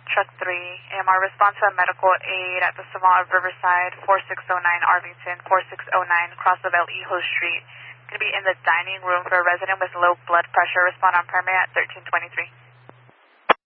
Truck 3, AMR, respond to a medical aid at the Savannah Riverside, 4609 Arlington, 4609 cross of El Hijo Street. Going to be in the dining room for a resident with low blood pressure. Respond on permit at 1323.